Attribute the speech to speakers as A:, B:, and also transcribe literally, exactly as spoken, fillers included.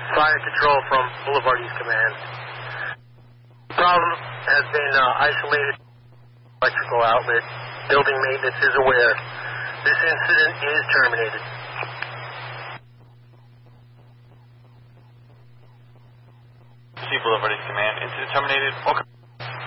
A: Fire control from Boulevard East Command. Problem has been uh, isolated electrical outlet. Building maintenance is aware. This incident is terminated.
B: See Boulevard East Command. Incident terminated. Okay.